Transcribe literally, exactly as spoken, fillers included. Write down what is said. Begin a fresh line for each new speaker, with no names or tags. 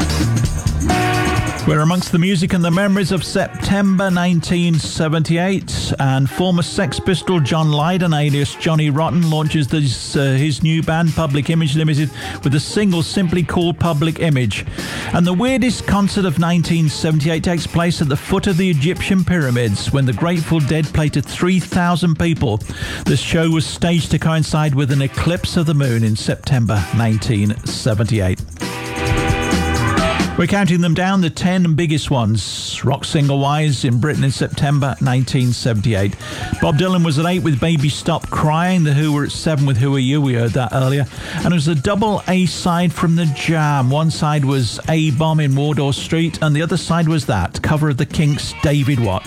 We're amongst the music and the memories of September nineteen seventy-eight, and former Sex Pistol John Lydon, alias Johnny Rotten, launches this, uh, his new band, Public Image Limited, with a single simply called Public Image. And the weirdest concert of nineteen seventy-eight takes place at the foot of the Egyptian pyramids, when the Grateful Dead played to three thousand people. This show was staged to coincide with an eclipse of the moon in September nineteen seventy-eight. We're counting them down, the ten biggest ones. Rock single-wise in Britain in September nineteen seventy-eight. Bob Dylan was at eight with Baby Stop Crying. The Who were at seven with Who Are You? We heard that earlier. And it was a double A-side from the Jam. One side was A-Bomb in Wardour Street, and the other side was that, cover of the Kinks' David Watts.